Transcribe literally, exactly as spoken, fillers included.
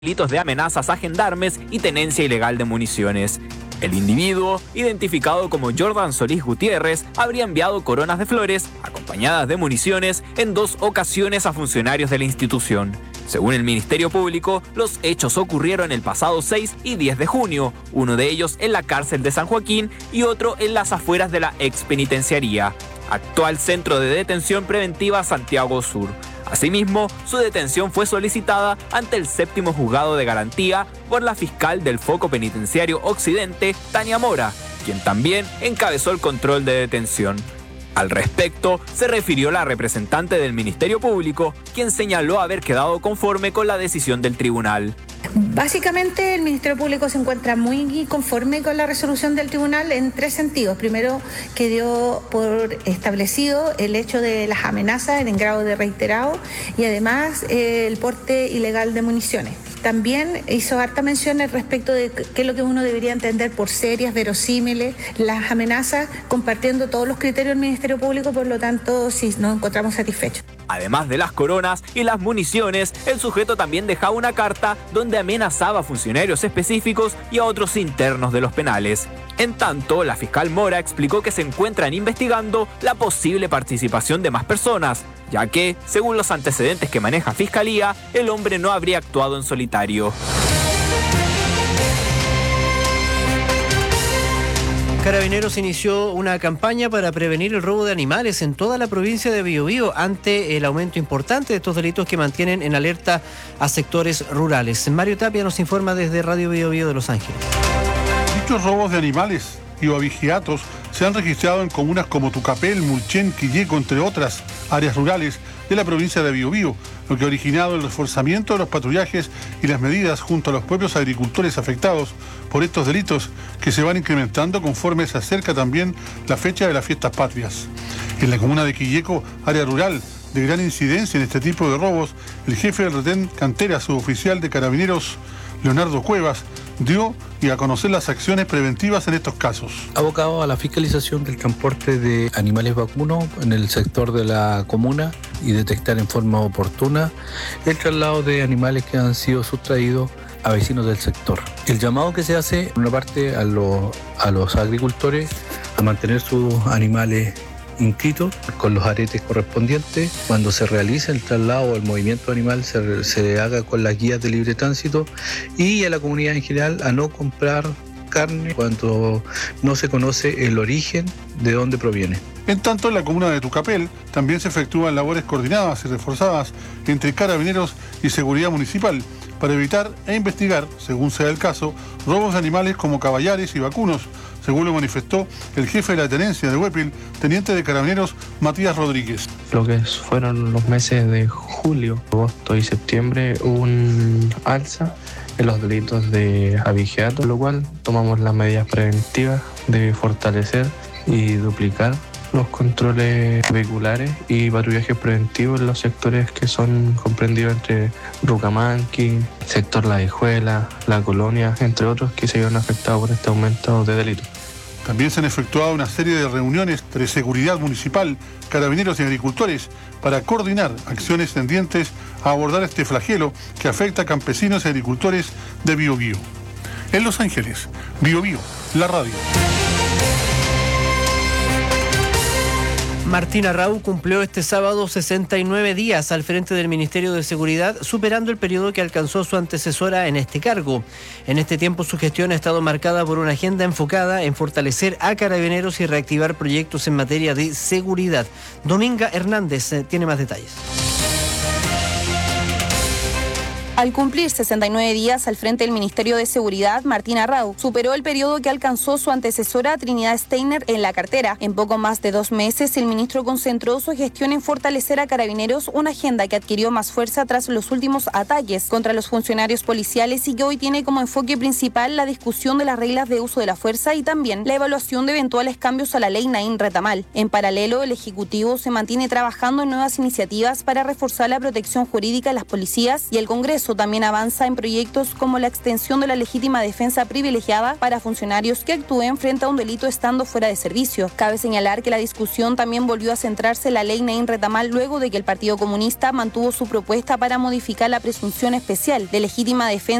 delitos de amenazas a gendarmes y tenencia ilegal de municiones. El individuo, identificado como Jordan Solís Gutiérrez, habría enviado coronas de flores, acompañadas de municiones, en dos ocasiones a funcionarios de la institución. Según el Ministerio Público, los hechos ocurrieron el pasado seis y diez de junio, uno de ellos en la cárcel de San Joaquín y otro en las afueras de la expenitenciaría, actual Centro de Detención Preventiva Santiago Sur. Asimismo, su detención fue solicitada ante el séptimo juzgado de garantía por la fiscal del Foco Penitenciario Occidente, Tania Mora, quien también encabezó el control de detención. Al respecto, se refirió la representante del Ministerio Público, quien señaló haber quedado conforme con la decisión del tribunal. Básicamente, el Ministerio Público se encuentra muy conforme con la resolución del tribunal en tres sentidos. Primero, que dio por establecido el hecho de las amenazas en grado de reiterado y además eh, el porte ilegal de municiones. También hizo harta mención al respecto de qué es lo que uno debería entender por serias, verosímiles, las amenazas, compartiendo todos los criterios del Ministerio Público, por lo tanto, sí, nos encontramos satisfechos. Además de las coronas y las municiones, el sujeto también dejaba una carta donde amenazaba a funcionarios específicos y a otros internos de los penales. En tanto, la fiscal Mora explicó que se encuentran investigando la posible participación de más personas, ya que, según los antecedentes que maneja Fiscalía, el hombre no habría actuado en solitario. Carabineros inició una campaña para prevenir el robo de animales en toda la provincia de Biobío ante el aumento importante de estos delitos que mantienen en alerta a sectores rurales. Mario Tapia nos informa desde Radio Biobío de Los Ángeles. Dichos robos de animales y abigeatos se han registrado en comunas como Tucapel, Mulchen, Quilleco, entre otras áreas rurales de la provincia de Biobío, lo que ha originado el reforzamiento de los patrullajes y las medidas junto a los propios agricultores afectados por estos delitos que se van incrementando conforme se acerca también la fecha de las fiestas patrias. En la comuna de Quilleco, área rural de gran incidencia en este tipo de robos, el jefe del retén Cantera, suboficial de Carabineros, Leonardo Cuevas, dio y a conocer las acciones preventivas en estos casos. Abocado a la fiscalización del transporte de animales vacunos en el sector de la comuna y detectar en forma oportuna el traslado de animales que han sido sustraídos a vecinos del sector. El llamado que se hace, por una parte, a los, a los agricultores a mantener sus animales inscritos con los aretes correspondientes. Cuando se realice el traslado o el movimiento animal se, se haga con las guías de libre tránsito, y a la comunidad en general a no comprar carne cuando no se conoce el origen de dónde proviene. En tanto, en la comuna de Tucapel también se efectúan labores coordinadas y reforzadas entre Carabineros y Seguridad Municipal para evitar e investigar, según sea el caso, robos de animales como caballares y vacunos, según lo manifestó el jefe de la tenencia de Huépil, teniente de Carabineros Matías Rodríguez. Lo que fueron los meses de julio, agosto y septiembre, hubo un alza en los delitos de abigeato, lo cual tomamos las medidas preventivas de fortalecer y duplicar los controles vehiculares y patrullajes preventivos en los sectores que son comprendidos entre Rucamanqui, sector La Hijuela, La Colonia, entre otros, que se vieron afectados por este aumento de delitos. También se han efectuado una serie de reuniones entre seguridad municipal, carabineros y agricultores para coordinar acciones tendientes a abordar este flagelo que afecta a campesinos y agricultores de Biobío. En Los Ángeles, Biobío, la radio. Martín Raúl cumplió este sábado sesenta y nueve días al frente del Ministerio de Seguridad, superando el periodo que alcanzó su antecesora en este cargo. En este tiempo, su gestión ha estado marcada por una agenda enfocada en fortalecer a Carabineros y reactivar proyectos en materia de seguridad. Dominga Hernández eh, tiene más detalles. Al cumplir sesenta y nueve días al frente del Ministerio de Seguridad, Martín Arrau superó el periodo que alcanzó su antecesora Trinidad Steiner en la cartera. En poco más de dos meses, el ministro concentró su gestión en fortalecer a Carabineros, una agenda que adquirió más fuerza tras los últimos ataques contra los funcionarios policiales y que hoy tiene como enfoque principal la discusión de las reglas de uso de la fuerza y también la evaluación de eventuales cambios a la ley Naín Retamal. En paralelo, el Ejecutivo se mantiene trabajando en nuevas iniciativas para reforzar la protección jurídica de las policías y el Congreso Congreso también avanza en proyectos como la extensión de la legítima defensa privilegiada para funcionarios que actúen frente a un delito estando fuera de servicio. Cabe señalar que la discusión también volvió a centrarse en la ley Naín Retamal luego de que el Partido Comunista mantuvo su propuesta para modificar la presunción especial de legítima defensa